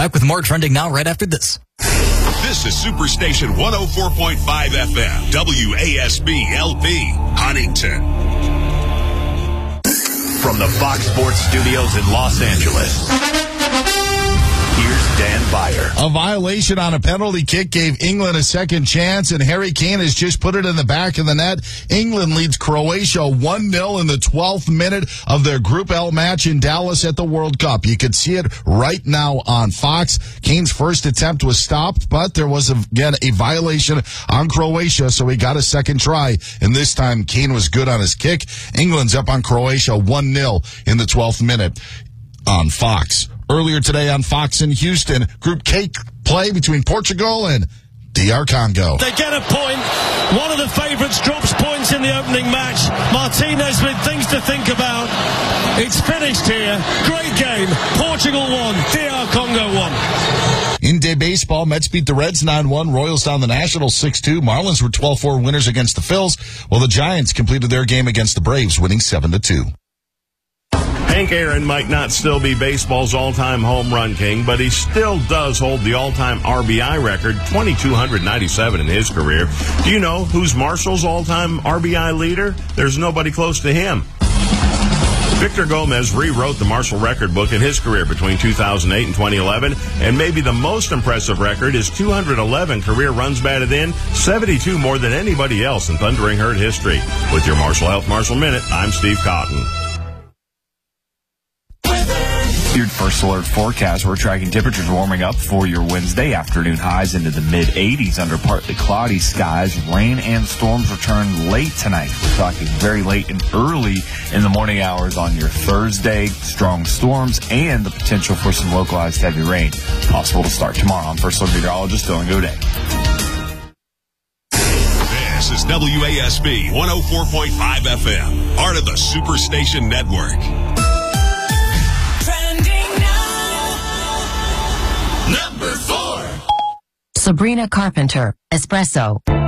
Back with more Trending Now right after this. This is Superstation 104.5 FM, WASB LP, Huntington. From the Fox Sports Studios in Los Angeles, here's Dan Beyer. A violation on a penalty kick gave England a second chance, and Harry Kane has just put it in the back of the net. England leads Croatia 1-0 in the 12th minute of their Group L match in Dallas at the World Cup. You could see it right now on Fox. Kane's first attempt was stopped, but there was, again, a violation on Croatia, so he got a second try, and this time Kane was good on his kick. England's up on Croatia 1-0 in the 12th minute on Fox. Earlier today on Fox in Houston, Group K play between Portugal and DR Congo. They get a point. One of the favourites drops points in the opening match. Martinez with things to think about. It's finished here. Great game. Portugal won. DR Congo won. In-day baseball, Mets beat the Reds 9-1. Royals down the Nationals 6-2. Marlins were 12-4 winners against the Phils, while the Giants completed their game against the Braves, winning 7-2. Hank Aaron might not still be baseball's all-time home run king, but he still does hold the all-time RBI record, 2,297 in his career. Do you know who's Marshall's all-time RBI leader? There's nobody close to him. Victor Gomez rewrote the Marshall record book in his career between 2008 and 2011, and maybe the most impressive record is 211 career runs batted in, 72 more than anybody else in Thundering Herd history. With your Marshall Health Marshall Minute, I'm Steve Cotton. Your First Alert forecast. We're tracking temperatures warming up for your Wednesday. Afternoon highs into the mid-80s under partly cloudy skies. Rain and storms return late tonight. We're talking very late and early in the morning hours on your Thursday. Strong storms and the potential for some localized heavy rain. Possible to start tomorrow. I'm First Alert meteorologist Dylan Goday. This is WASB 104.5 FM, part of the Superstation Network. Sabrina Carpenter, Espresso.